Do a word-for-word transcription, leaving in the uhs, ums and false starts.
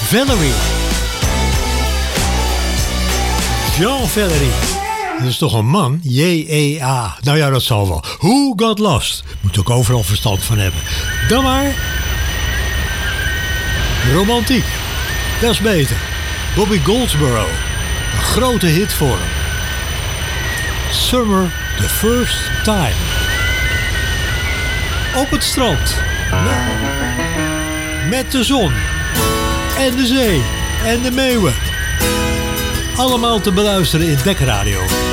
Valerie. Jean Valerie. Dat is toch een man? J E A. Nou ja, dat zal wel. Who Got Lost. Moet ook overal verstand van hebben. Dan maar. Romantiek. Dat is beter. Bobby Goldsboro. Een grote hit voor hem. Summer the First Time. Op het strand. Met, met de zon. En de zee. En de meeuwen. Allemaal te beluisteren in Dek Radio.